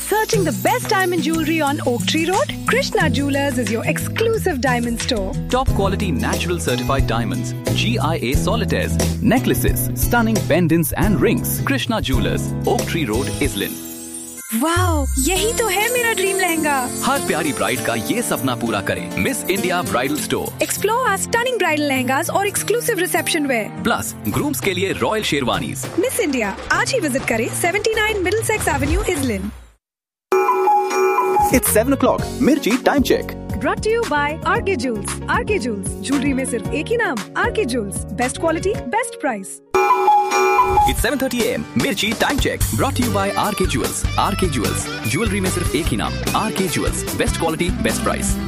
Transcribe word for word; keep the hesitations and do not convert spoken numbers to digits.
Searching the best diamond jewelry on Oak Tree Road? Krishna Jewelers is your exclusive diamond store. Top quality natural certified diamonds, G I A solitaires, necklaces, stunning pendants and rings. Krishna Jewelers, Oak Tree Road, Islin. Wow, यही तो है मेरा dream lehenga. हर प्यारी bride का ये सपना पूरा करे miss India bridal store. Explore our stunning bridal lehengas और exclusive reception where. Plus grooms के लिए रॉयल शेरवानीज। मिस इंडिया आज ही विजिट करें seventy nine Middlesex Avenue, इज़लिन। It's seven o'clock. Mirchi time check. Brought to you by R K Jewels. R K Jewels, jewelry में सिर्फ एक ही नाम, R K Jewels. Best quality, best price. It's seven thirty a m. Mirchi time check. Brought to you by R K Jewels. R K Jewels, jewelry में सिर्फ एक ही नाम, R K Jewels. Best quality, best price.